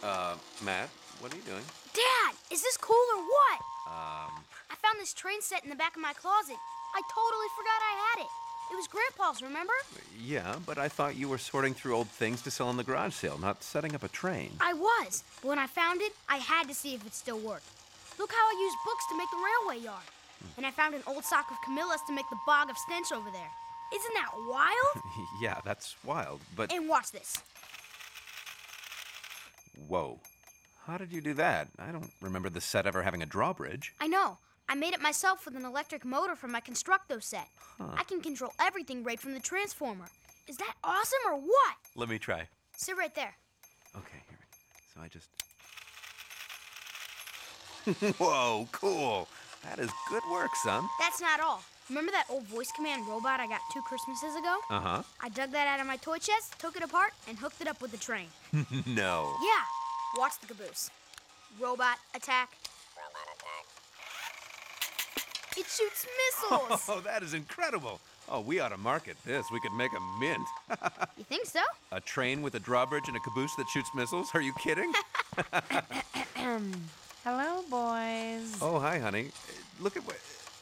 Matt, what are you doing? Dad, is this cool or what? Um, I found this train set in the back of my closet. I totally forgot I had it. It was Grandpa's, remember? yeah, but I thought you were sorting through old things to sell in the garage sale, not setting up a train. I was, but when I found it, I had to see if it still worked. Look how I used books to make the railway yard. And I found an old sock of Camilla's to make the bog of stench over there. Isn't that wild? Yeah, that's wild, but... And watch this. Whoa. How did you do that? I don't remember the set ever having a drawbridge. I know. I made it myself with an electric motor from my Constructo set. Huh. I can control everything right from the transformer. Is that awesome or what? Let me try. Sit right there. Okay, here. So I just... Whoa, cool. That is good work, son. That's not all. Remember that old voice command robot I got 2 Christmases ago? Uh-huh. I dug that out of my toy chest, took it apart, and hooked it up with the train. No. Yeah. Watch the caboose. Robot attack. It shoots missiles. Oh, that is incredible. Oh, we ought to market this. We could make a mint. You think so? A train with a drawbridge and a caboose that shoots missiles? Are you kidding? Hello, boys. Oh, hi, honey. Look at what...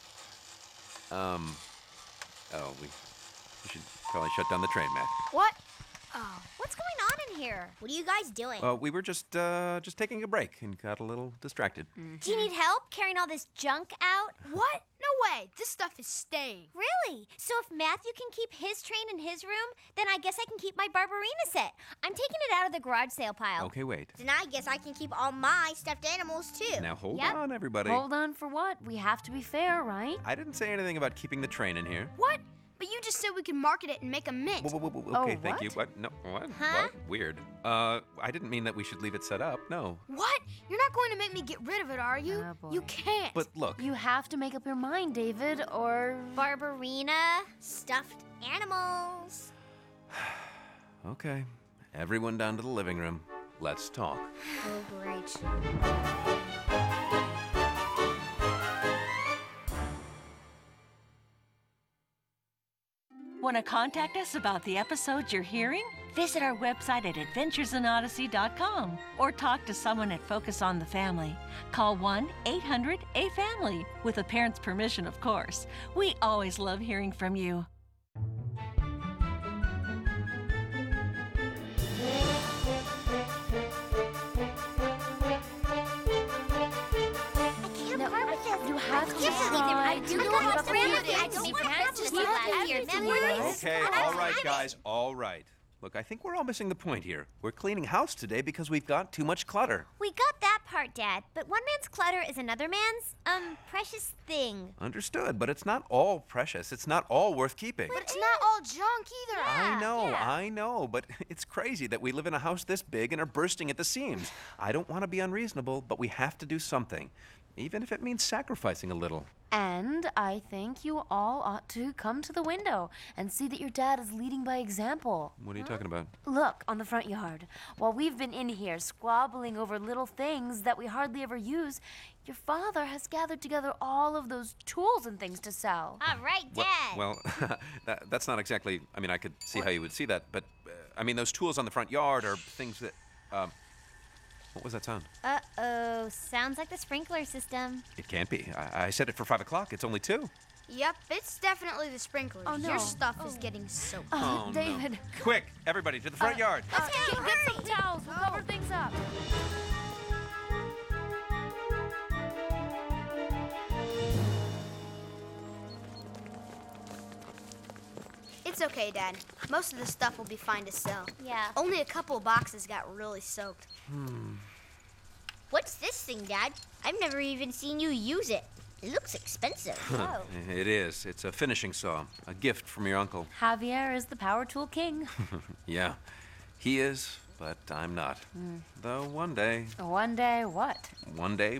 we should probably shut down the train, Matt. What? Oh, what's going on in here? What are you guys doing? We were just taking a break and got a little distracted. Do you need help carrying all this junk out? What? No way. This stuff is staying. Really? So if Matthew can keep his train in his room, then I guess I can keep my Barbarina set. I'm taking it out of the garage sale pile. Okay, wait. Then I guess I can keep all my stuffed animals too. Now hold Yep. on, everybody. Hold on for what? We have to be fair, right? I didn't say anything about keeping the train in here. What? But you just said we could market it and make a mint. Whoa, Oh, okay, thank you. what? What? No, what? Huh? What? Weird. I didn't mean that we should leave it set up. No. What? You're not going to make me get rid of it, are you? Oh, boy. You can't. But look. You have to make up your mind, David, or... Barbarina, stuffed animals. Okay. Everyone down to the living room. Let's talk. Oh, great. Want to contact us about the episodes you're hearing? Visit our website at adventuresinodyssey.com or talk to someone at Focus on the Family. Call 1-800-A-FAMILY, with a parent's permission, of course. We always love hearing from you. You have to I decide do to know put what's up wrong with with it. I it. don't You want can't us to just be let left here. everything Memories. loose. Okay, And all right, I'm guys, all right. Look, I think we're all missing the point here. We're cleaning house today because we've got too much clutter. We got that part, Dad. But one man's clutter is another man's, precious thing. Understood, but it's not all precious. It's not all worth keeping. But it's not all junk either. Yeah. I know, but it's crazy that we live in a house this big and are bursting at the seams. I don't want to be unreasonable, but we have to do something, even if it means sacrificing a little. And I think you all ought to come to the window and see that your dad is leading by example. What are you talking about? Look, on the front yard. While we've been in here squabbling over little things that we hardly ever use, your father has gathered together all of those tools and things to sell. All right, Dad. Well, that's not exactly... I mean, I could see how you would see that, but, I mean, those tools on the front yard are things that... What was that sound? Uh-oh. Sounds like the sprinkler system. It can't be. I set it for 5 o'clock. It's only 2. Yep, it's definitely the sprinklers. Oh, no. Your stuff is getting soaked. Oh, no. David. Quick, everybody, to the front yard. Get some towels. We'll cover things up. It's okay, Dad. Most of the stuff will be fine to sell. Yeah. Only a couple of boxes got really soaked. What's this thing, Dad? I've never even seen you use it. It looks expensive. Oh. It is. It's a finishing saw. A gift from your uncle. Javier is the power tool king. Yeah, he is, but I'm not. Though one day, One day, what? one day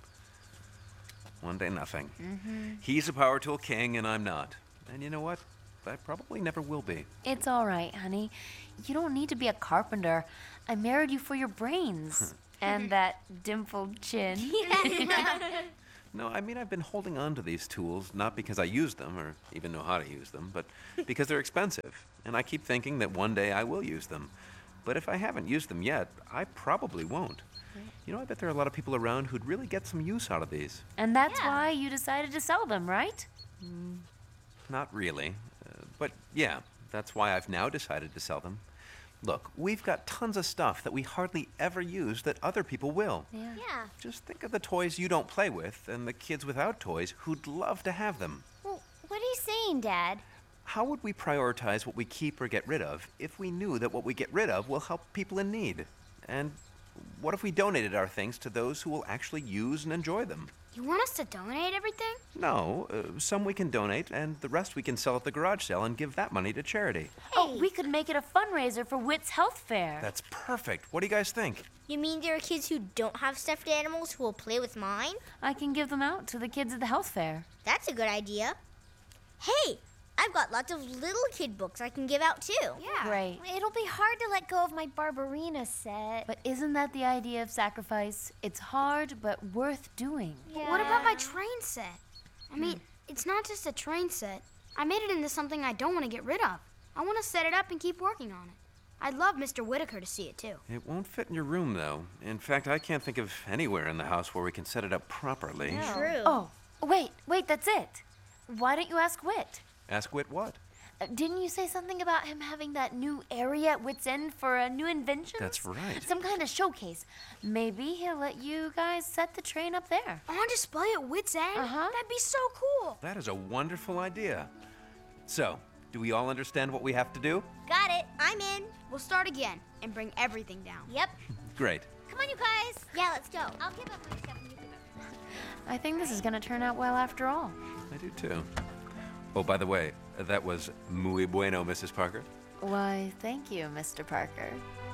nothing. He's a power tool king and I'm not. And you know what? I probably never will be. It's all right, honey. You don't need to be a carpenter. I married you for your brains. And that dimpled chin. No, I mean, I've been holding on to these tools, not because I use them or even know how to use them, but because they're expensive. And I keep thinking that one day I will use them. But if I haven't used them yet, I probably won't. You know, I bet there are a lot of people around who'd really get some use out of these. And that's why you decided to sell them, right? Not really. But yeah, that's why I've now decided to sell them. Look, we've got tons of stuff that we hardly ever use that other people will. Yeah. Yeah. Just think of the toys you don't play with and the kids without toys who'd love to have them. Well, what are you saying, Dad? How would we prioritize what we keep or get rid of if we knew that what we get rid of will help people in need? And what if we donated our things to those who will actually use and enjoy them? You want us to donate everything? No, some we can donate, and the rest we can sell at the garage sale and give that money to charity. Oh, we could make it a fundraiser for Witt's Health Fair. That's perfect. What do you guys think? You mean there are kids who don't have stuffed animals who will play with mine? I can give them out to the kids at the health fair. That's a good idea. Hey, I've got lots of little kid books I can give out too. Yeah. Great. It'll be hard to let go of my Barbarina set. But isn't that the idea of sacrifice? It's hard, but worth doing. But what about my train set? I mean, it's not just a train set. I made it into something I don't want to get rid of. I want to set it up and keep working on it. I'd love Mr. Whitaker to see it too. It won't fit in your room, though. In fact, I can't think of anywhere in the house where we can set it up properly. True. Oh, wait, that's it. Why don't you ask Witt? Ask Whit what? Didn't you say something about him having that new area at Witt's End for a new invention? That's right. Some kind of showcase. Maybe he'll let you guys set the train up there. On display at Witt's End? Uh-huh. That'd be so cool. That is a wonderful idea. So, do we all understand what we have to do? Got it. I'm in. We'll start again and bring everything down. Yep. Great. Come on, you guys. Yeah, let's go. I'll give up my stuff and you give up. I think this is going to turn out well after all. I do too. Oh, by the way, that was muy bueno, Mrs. Parker. Why, thank you, Mr. Parker.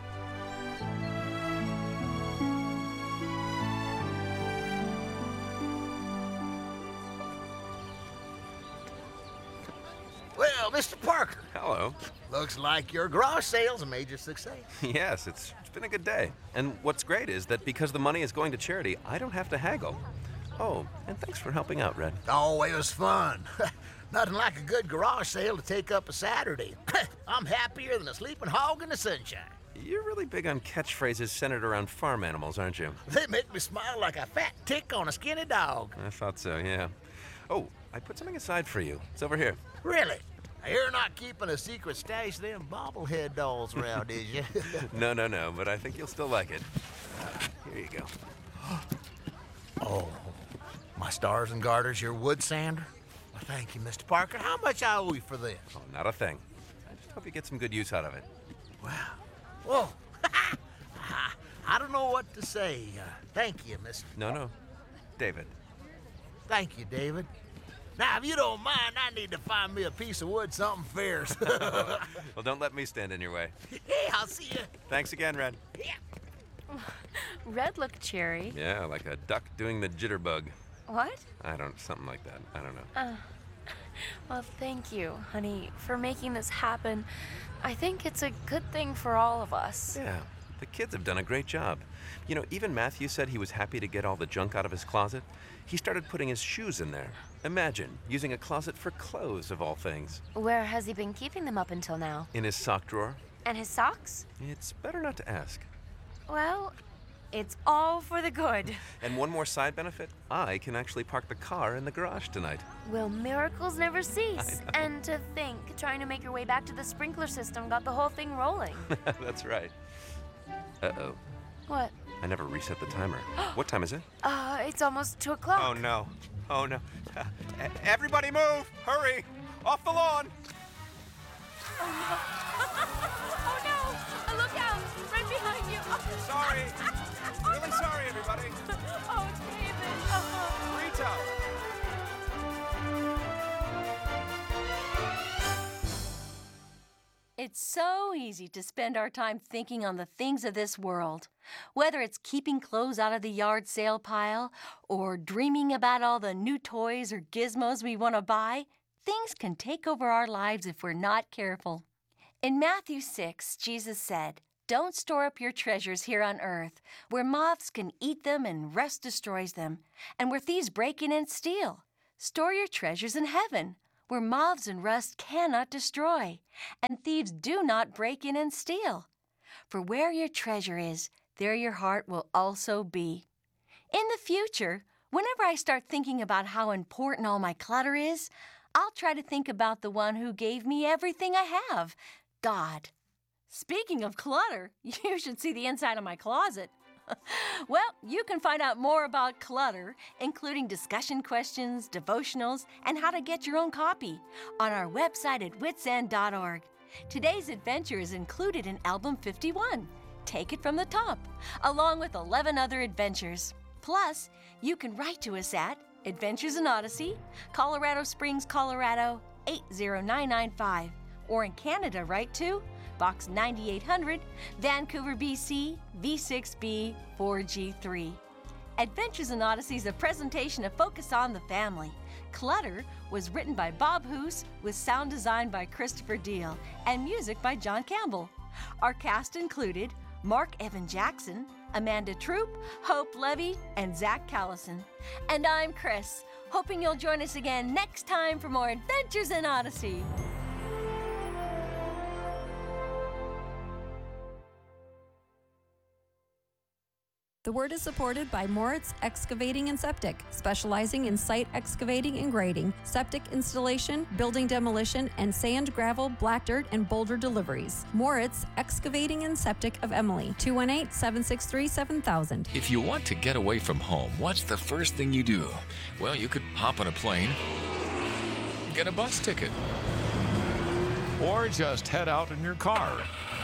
Well, Mr. Parker, Hello. looks like your garage sale's a major success. Yes, it's been a good day. And what's great is that because the money is going to charity, I don't have to haggle. Oh, and thanks for helping out, Red. Oh, it was fun. Nothing like a good garage sale to take up a Saturday. I'm happier than a sleeping hog in the sunshine. You're really big on catchphrases centered around farm animals, aren't you? They make me smile like a fat tick on a skinny dog. I thought so, yeah. Oh, I put something aside for you. It's over here. Really? You're not keeping a secret stash of them bobblehead dolls around, is you? No, but I think you'll still like it. Here you go. Oh, my stars and garters, your wood sander? Well, thank you, Mr. Parker. How much I owe you for this? Oh, not a thing. I just hope you get some good use out of it. Wow. Whoa. I don't know what to say. Thank you, Mr. No. David. Thank you, David. Now, if you don't mind, I need to find me a piece of wood, something fierce. Well, don't let me stand in your way. Hey, I'll see you. Thanks again, Red. Yeah. Red looked cheery. Yeah, like a duck doing the jitterbug. What? Something like that. I don't know. Well, thank you, honey, for making this happen. I think it's a good thing for all of us. Yeah, the kids have done a great job. You know, even Matthew said he was happy to get all the junk out of his closet. He started putting his shoes in there. Imagine using a closet for clothes, of all things. Where has he been keeping them up until now? In his sock drawer. And his socks? It's better not to ask. Well, it's all for the good. And one more side benefit, I can actually park the car in the garage tonight. Will miracles never cease? And to think, trying to make your way back to the sprinkler system got the whole thing rolling. That's right. Uh-oh. What? I never reset the timer. What time is it? It's almost 2 o'clock. Oh, no. Everybody move! Hurry! Off the lawn! Oh no! Look out! Right behind you! Sorry! Really sorry, everybody! Oh, David! Rita! It's so easy to spend our time thinking on the things of this world. Whether it's keeping clothes out of the yard sale pile or dreaming about all the new toys or gizmos we want to buy, things can take over our lives if we're not careful. In Matthew 6, Jesus said, "Don't store up your treasures here on earth, where moths can eat them and rust destroys them, and where thieves break in and steal. Store your treasures in heaven, where moths and rust cannot destroy, and thieves do not break in and steal. For where your treasure is, there your heart will also be. In the future, whenever I start thinking about how important all my clutter is, I'll try to think about the one who gave me everything I have, God. Speaking of clutter, you should see the inside of my closet. Well, you can find out more about clutter, including discussion questions, devotionals, and how to get your own copy on our website at witsend.org. Today's adventure is included in Album 51, Take It From the Top, along with 11 other adventures. Plus, you can write to us at Adventures in Odyssey, Colorado Springs, Colorado 80995, or in Canada, write to Box 9800, Vancouver, BC, V6B 4G3. Adventures in Odyssey is a presentation of Focus on the Family. Clutter was written by Bob Hoos with sound design by Christopher Deal and music by John Campbell. Our cast included Mark Evan Jackson, Amanda Troop, Hope Levy, and Zach Callison. And I'm Chris, hoping you'll join us again next time for more Adventures in Odyssey. The Word is supported by Moritz Excavating and Septic, specializing in site excavating and grading, septic installation, building demolition, and sand, gravel, black dirt, and boulder deliveries. Moritz Excavating and Septic of Emily, 218-763-7000. If you want to get away from home, what's the first thing you do? Well, you could hop on a plane, get a bus ticket, or just head out in your car.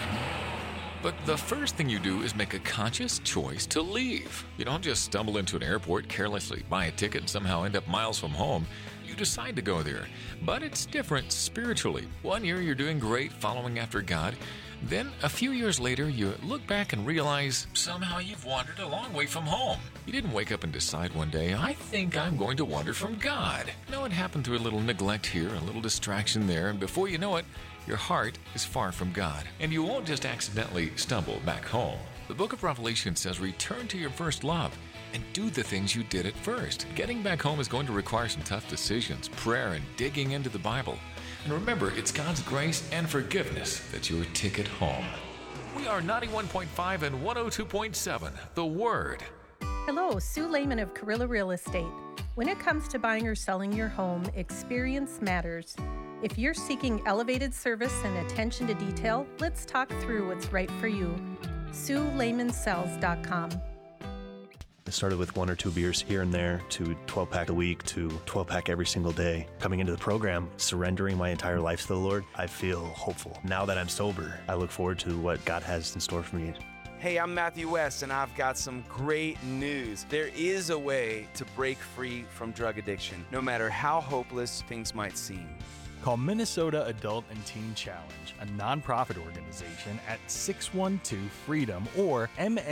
But the first thing you do is make a conscious choice to leave. You don't just stumble into an airport, carelessly buy a ticket, and somehow end up miles from home. You decide to go there. But it's different spiritually. 1 year you're doing great, following after God. Then, a few years later, you look back and realize somehow you've wandered a long way from home. You didn't wake up and decide one day, I think I'm going to wander from God. No, it happened through a little neglect here, a little distraction there, and before you know it, your heart is far from God. And you won't just accidentally stumble back home. The book of Revelation says return to your first love and do the things you did at first. Getting back home is going to require some tough decisions, prayer, and digging into the Bible. And remember, it's God's grace and forgiveness that's your ticket home. We are 91.5 and 102.7, The Word. Hello, Sue Lehman of Carilla Real Estate. When it comes to buying or selling your home, experience matters. If you're seeking elevated service and attention to detail, let's talk through what's right for you. SueLehmanSells.com. It started with 1 or 2 beers here and there to 12-pack a week to 12-pack every single day. Coming into the program, surrendering my entire life to the Lord, I feel hopeful. Now that I'm sober, I look forward to what God has in store for me. Hey, I'm Matthew West, and I've got some great news. There is a way to break free from drug addiction, no matter how hopeless things might seem. Call Minnesota Adult and Teen Challenge, a nonprofit organization at 612-FREEDOM or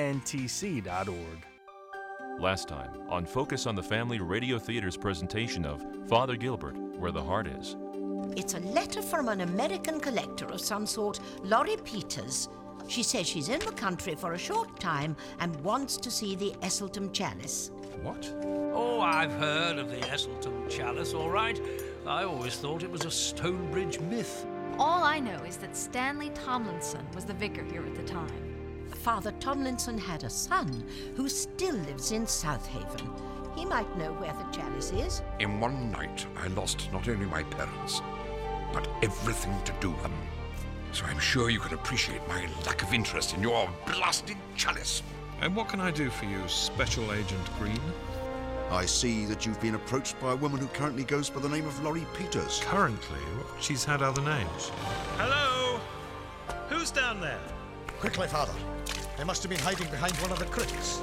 mntc.org. Last time on Focus on the Family Radio Theater's presentation of Father Gilbert, Where the Heart Is. It's a letter from an American collector of some sort, Laurie Peters. She says she's in the country for a short time and wants to see the Esselton Chalice. What? Oh, I've heard of the Esselton Chalice, all right. I always thought it was a Stonebridge myth. All I know is that Stanley Tomlinson was the vicar here at the time. Father Tomlinson had a son who still lives in South Haven. He might know where the chalice is. In one night, I lost not only my parents, but everything to do with them. So I'm sure you can appreciate my lack of interest in your blasted chalice. And what can I do for you, Special Agent Green? I see that you've been approached by a woman who currently goes by the name of Laurie Peters. Currently? She's had other names. Hello? Who's down there? Quickly, Father. They must have been hiding behind one of the crypts.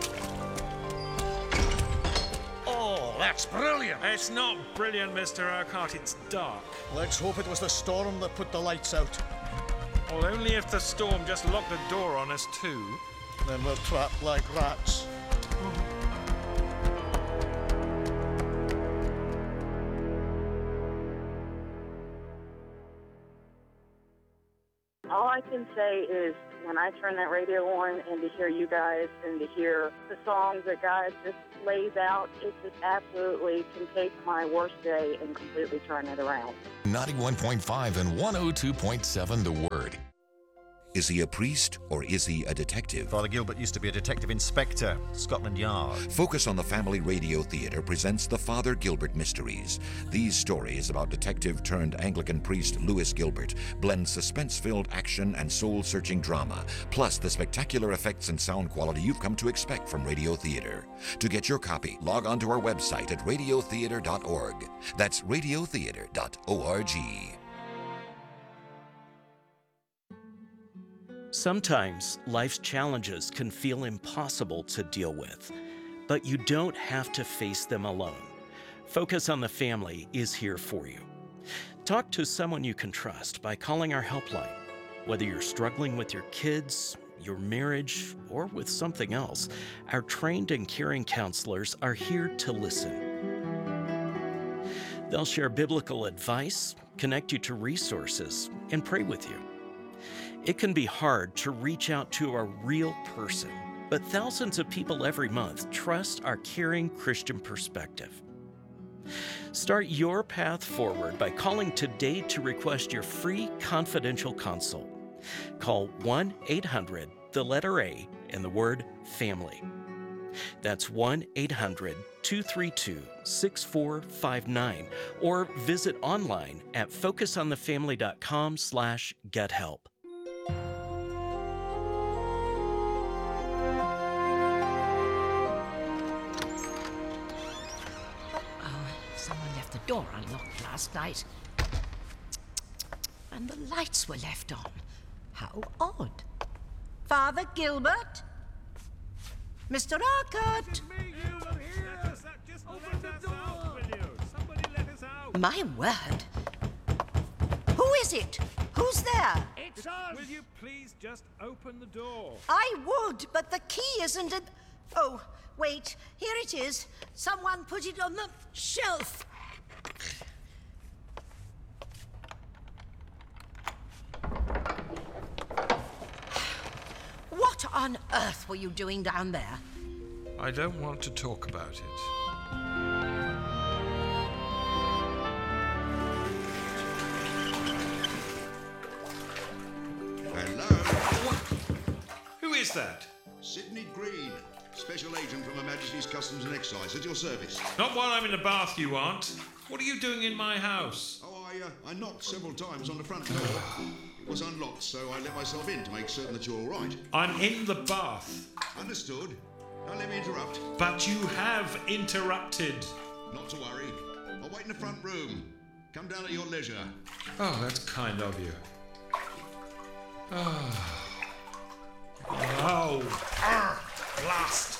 Oh, that's brilliant. It's not brilliant, Mr. Urquhart. It's dark. Let's hope it was the storm that put the lights out. Well, only if the storm just locked the door on us, too. Then we're trapped like rats. All I can say is when I turn that radio on and to hear you guys and to hear the songs that God just lays out, it just absolutely can take my worst day and completely turn it around. 91.5 and 102.7 The Word. Is he a priest or is he a detective? Father Gilbert used to be a detective inspector, Scotland Yard. Focus on the Family Radio Theatre presents the Father Gilbert Mysteries. These stories about detective-turned-Anglican priest Louis Gilbert blend suspense-filled action and soul-searching drama, plus the spectacular effects and sound quality you've come to expect from radio theatre. To get your copy, log on to our website at radiotheatre.org. That's radiotheatre.org. Sometimes life's challenges can feel impossible to deal with, but you don't have to face them alone. Focus on the Family is here for you. Talk to someone you can trust by calling our helpline. Whether you're struggling with your kids, your marriage, or with something else, our trained and caring counselors are here to listen. They'll share biblical advice, connect you to resources, and pray with you. It can be hard to reach out to a real person, but thousands of people every month trust our caring Christian perspective. Start your path forward by calling today to request your free confidential consult. Call 1-800, the letter A, and the word family. That's 1-800-232-6459, or visit online at focusonthefamily.com/gethelp. Someone left the door unlocked last night. And the lights were left on. How odd. Father Gilbert? Mr. Urquhart? My word. Who is it? Who's there? It's us! Will you please just open the door? I would, but the key isn't in... Oh, wait. Here it is. Someone put it on the shelf. What on earth were you doing down there? I don't want to talk about it. Hello? Who is that? Sidney Green, Special Agent from Her Majesty's Customs and Excise, at your service. Not while I'm in the bath, you aren't. What are you doing in my house? Oh, I knocked several times on the front door. It was unlocked, so I let myself in to make certain that you're all right. I'm in the bath. Understood. Don't let me interrupt. But you have interrupted. Not to worry. I'll wait in the front room. Come down at your leisure. Oh, that's kind of you. Oh. Blast.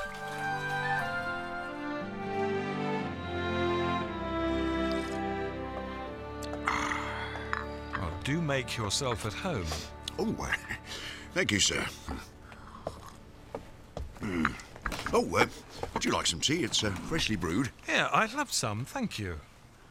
Well, do make yourself at home. Oh, thank you, sir. Oh, would you like some tea? It's freshly brewed. Yeah, I'd love some, thank you.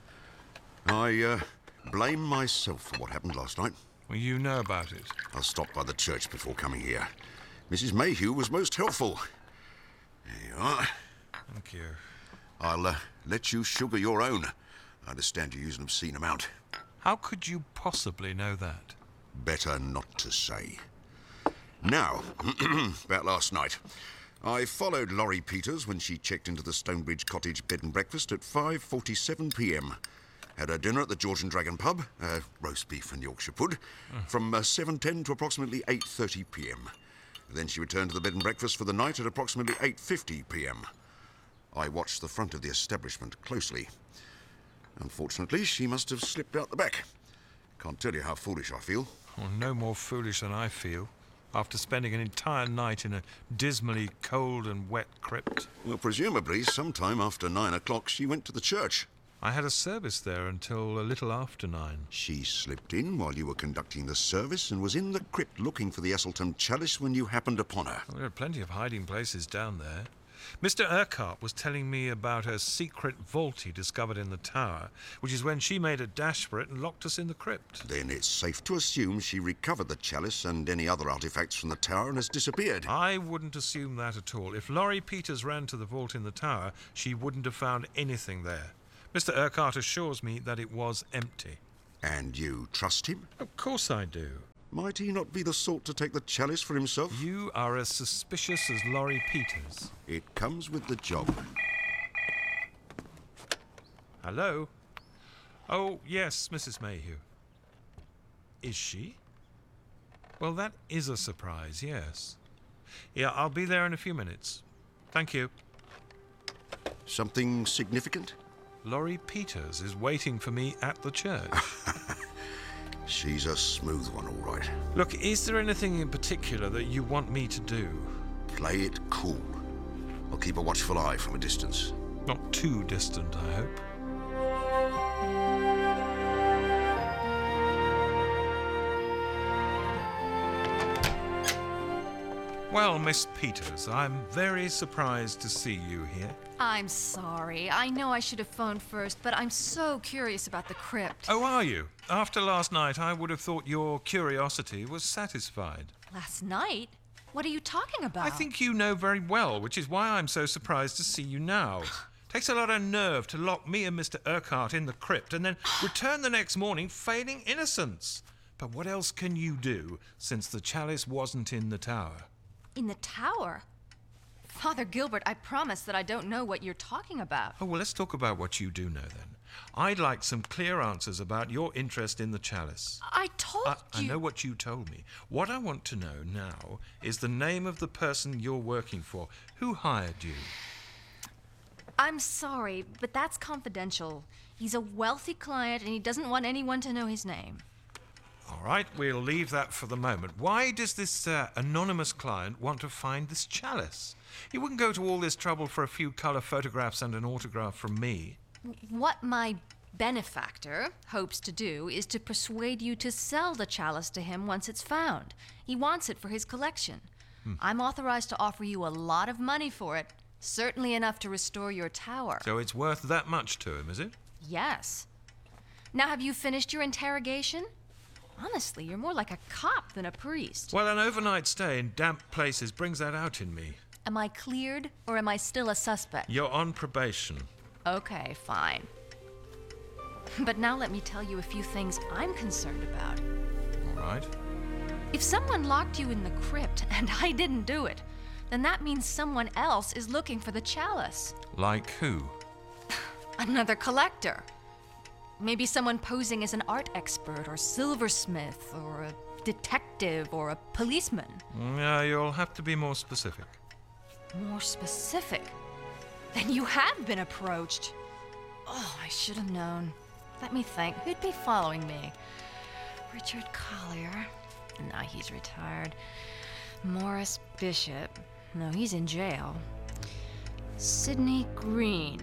I blame myself for what happened last night. Well, you know about it. I stopped by the church before coming here. Mrs. Mayhew was most helpful. There you are. Thank you. I'll let you sugar your own. I understand you use an obscene amount. How could you possibly know that? Better not to say. Now, about last night. I followed Laurie Peters when she checked into the Stonebridge Cottage bed and breakfast at 5:47 p.m. Had her dinner at the George and Dragon pub, roast beef and Yorkshire pud, from 7:10 to approximately 8:30 p.m. Then she returned to the bed and breakfast for the night at approximately 8:50 p.m. I watched the front of the establishment closely. Unfortunately, she must have slipped out the back. Can't tell you how foolish I feel. Well, no more foolish than I feel, after spending an entire night in a dismally cold and wet crypt. Well, presumably, sometime after 9 o'clock, she went to the church. I had a service there until a little after 9. She slipped in while you were conducting the service and was in the crypt looking for the Esselton chalice when you happened upon her. Well, there are plenty of hiding places down there. Mr. Urquhart was telling me about a secret vault he discovered in the tower, which is when she made a dash for it and locked us in the crypt. Then it's safe to assume she recovered the chalice and any other artifacts from the tower and has disappeared. I wouldn't assume that at all. If Laurie Peters ran to the vault in the tower, she wouldn't have found anything there. Mr. Urquhart assures me that it was empty. And you trust him? Of course I do. Might he not be the sort to take the chalice for himself? You are as suspicious as Laurie Peters. It comes with the job. Hello? Oh, yes, Mrs. Mayhew. Is she? Well, that is a surprise, yes. Yeah, I'll be there in a few minutes. Thank you. Something significant? Laurie Peters is waiting for me at the church. She's a smooth one, all right. Look, is there anything in particular that you want me to do? Play it cool. I'll keep a watchful eye from a distance. Not too distant, I hope. Well, Miss Peters, I'm very surprised to see you here. I'm sorry. I know I should have phoned first, but I'm so curious about the crypt. Oh, are you? After last night, I would have thought your curiosity was satisfied. Last night? What are you talking about? I think you know very well, which is why I'm so surprised to see you now. Takes a lot of nerve to lock me and Mr. Urquhart in the crypt and then return the next morning feigning innocence. But what else can you do since the chalice wasn't in the tower? In the tower? Father Gilbert, I promise that I don't know what you're talking about. Oh, well, let's talk about what you do know then. I'd like some clear answers about your interest in the chalice. I told you... I know what you told me. What I want to know now is the name of the person you're working for. Who hired you? I'm sorry, but that's confidential. He's a wealthy client and he doesn't want anyone to know his name. All right, we'll leave that for the moment. Why does this anonymous client want to find this chalice? He wouldn't go to all this trouble for a few colour photographs and an autograph from me. What my benefactor hopes to do is to persuade you to sell the chalice to him once it's found. He wants it for his collection. I'm authorized to offer you a lot of money for it, certainly enough to restore your tower. So it's worth that much to him, is it? Yes. Now, have you finished your interrogation? Honestly, you're more like a cop than a priest. Well, an overnight stay in damp places brings that out in me. Am I cleared, or am I still a suspect? You're on probation. Okay, fine. But now let me tell you a few things I'm concerned about. All right. If someone locked you in the crypt, and I didn't do it, then that means someone else is looking for the chalice. Like who? Another collector. Maybe someone posing as an art expert, or silversmith, or a detective, or a policeman. Yeah, you'll have to be more specific. More specific? Then you have been approached. Oh, I should have known. Let me think. Who'd be following me? Richard Collier. No, he's retired. Morris Bishop. No, he's in jail. Sidney Green.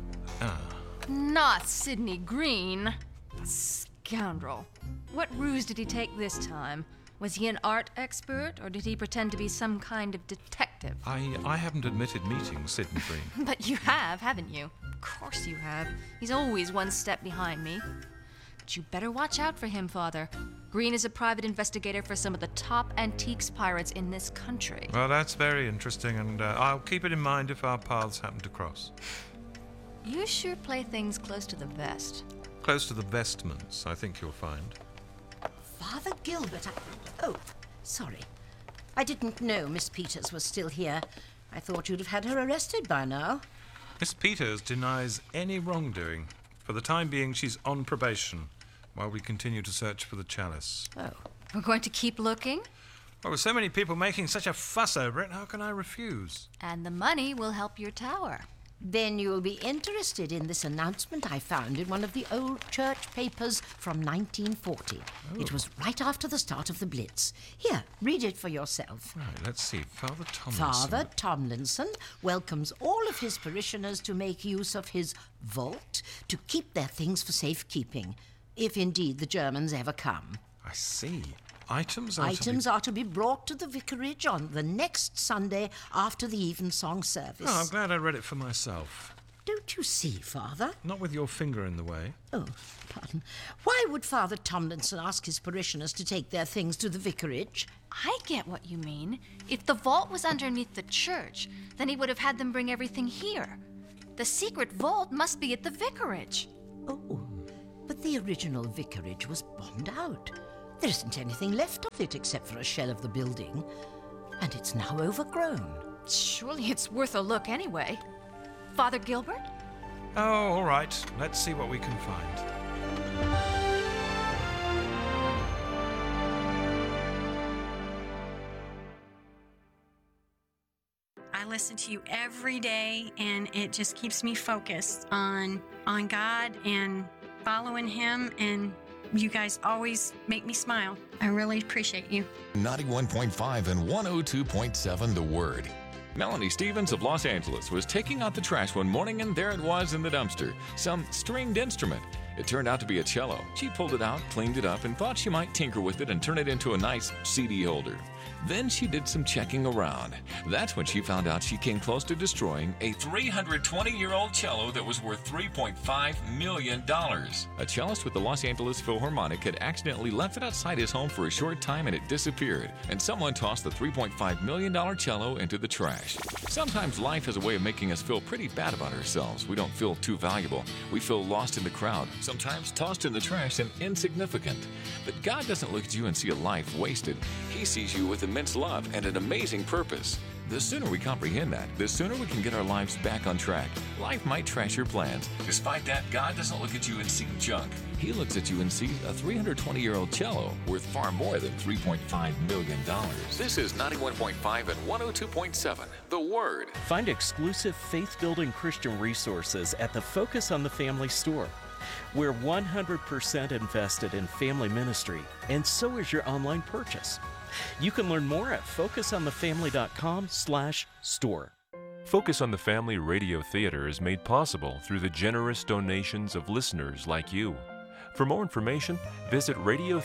Not Sidney Green. Scoundrel. What ruse did he take this time? Was he an art expert, or did he pretend to be some kind of detective? I haven't admitted meeting Sidney Green. But you have, haven't you? Of course you have. He's always one step behind me. But you better watch out for him, Father. Green is a private investigator for some of the top antiques pirates in this country. Well, that's very interesting, and I'll keep it in mind if our paths happen to cross. You sure play things close to the vest. Close to the vestments, I think you'll find. Father Gilbert, Oh, sorry. I didn't know Miss Peters was still here. I thought you'd have had her arrested by now. Miss Peters denies any wrongdoing. For the time being, she's on probation, while we continue to search for the chalice. Oh. We're going to keep looking? Well, with so many people making such a fuss over it, how can I refuse? And the money will help your tower. Then you'll be interested in this announcement I found in one of the old church papers from 1940. Oh. It was right after the start of the Blitz. Here, read it for yourself. Right, let's see. Father Tomlinson. Father Tomlinson welcomes all of his parishioners to make use of his vault to keep their things for safekeeping, if indeed the Germans ever come. I see. Items are to be brought to the vicarage on the next Sunday after the evensong service. Oh, I'm glad I read it for myself. Don't you see, Father? Not with your finger in the way. Oh, pardon. Why would Father Tomlinson ask his parishioners to take their things to the vicarage? I get what you mean. If the vault was underneath the church, then he would have had them bring everything here. The secret vault must be at the vicarage. Oh, but the original vicarage was bombed out. There isn't anything left of it except for a shell of the building, and it's now overgrown. Surely it's worth a look anyway. Father Gilbert? Oh, all right. Let's see what we can find. I listen to you every day, and it just keeps me focused on God and following Him, and you guys always make me smile. I really appreciate you. 91.5 and 102.7 The Word. Melanie Stevens of Los Angeles was taking out the trash one morning, and there it was in the dumpster, some stringed instrument. It turned out to be a cello. She pulled it out, cleaned it up, and thought she might tinker with it and turn it into a nice CD holder. Then she did some checking around. That's when she found out she came close to destroying a 320-year-old cello that was worth $3.5 million. A cellist with the Los Angeles Philharmonic had accidentally left it outside his home for a short time, and it disappeared, and someone tossed the $3.5 million cello into the trash. Sometimes life has a way of making us feel pretty bad about ourselves. We don't feel too valuable. We feel lost in the crowd, sometimes tossed in the trash and insignificant. But God doesn't look at you and see a life wasted. He sees you with immense love and an amazing purpose. The sooner we comprehend that, the sooner we can get our lives back on track. Life might trash your plans. Despite that, God doesn't look at you and see junk. He looks at you and sees a 320-year-old cello worth far more than $3.5 million. This is 91.5 and 102.7, The Word. Find exclusive faith-building Christian resources at the Focus on the Family store. We're 100% invested in family ministry, and so is your online purchase. You can learn more at focusonthefamily.com/store. Focus on the Family Radio Theater is made possible through the generous donations of listeners like you. For more information, visit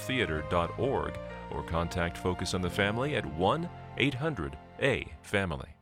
radiotheater.org or contact Focus on the Family at 1-800-A-FAMILY.